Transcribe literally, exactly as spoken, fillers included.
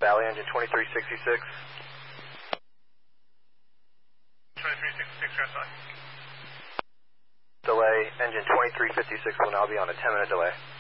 Valley, engine twenty-three sixty-six. twenty-three sixty-six, outside. Delay, engine twenty-three fifty-six will now be on a ten minute delay.